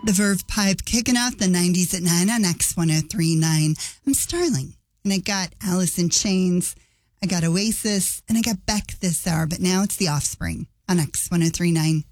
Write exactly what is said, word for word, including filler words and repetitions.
The Verve Pipe kicking off the nineties at nine on X one oh three point nine. I'm Starling, and I got Alice in Chains, I got Oasis, and I got Beck this hour, but now it's The Offspring on X one oh three point nine.